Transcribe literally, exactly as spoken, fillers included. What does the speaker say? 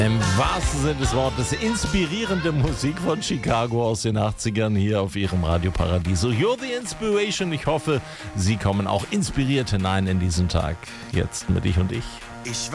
Im wahrsten Sinne des Wortes inspirierende Musik von Chicago aus den achtzigern hier auf Ihrem Radio Paradiso. You're the Inspiration. Ich hoffe, Sie kommen auch inspiriert hinein in diesen Tag. Jetzt mit Ich und Ich. Ich